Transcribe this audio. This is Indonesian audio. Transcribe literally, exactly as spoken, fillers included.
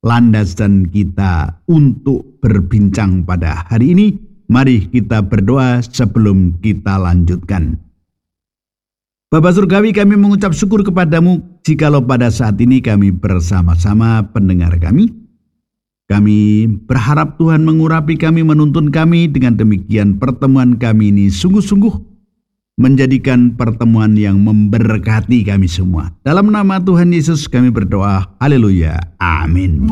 landasan kita untuk berbincang pada hari ini. Mari kita berdoa sebelum kita lanjutkan. Bapa Surgawi, kami mengucap syukur kepadamu jikalau pada saat ini kami bersama-sama pendengar kami. Kami berharap Tuhan mengurapi kami, menuntun kami. Dengan demikian pertemuan kami ini sungguh-sungguh menjadikan pertemuan yang memberkati kami semua. Dalam nama Tuhan Yesus kami berdoa. Haleluya. Amin.